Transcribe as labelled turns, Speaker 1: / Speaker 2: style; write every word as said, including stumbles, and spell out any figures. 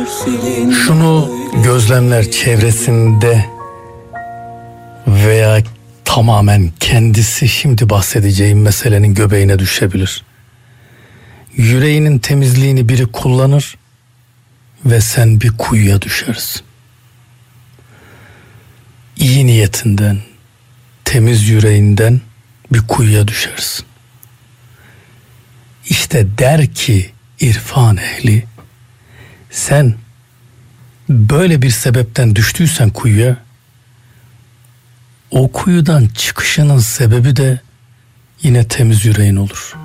Speaker 1: Şunu gözlemler, çevresinde veya tamamen kendisi şimdi bahsedeceğim meselenin göbeğine düşebilir. Yüreğinin temizliğini biri kullanır ve sen bir kuyuya düşersin. İyi niyetinden, temiz yüreğinden bir kuyuya düşersin. İşte der ki irfan ehli, sen böyle bir sebepten düştüysen kuyuya, o kuyudan çıkışının sebebi de yine temiz yüreğin olur.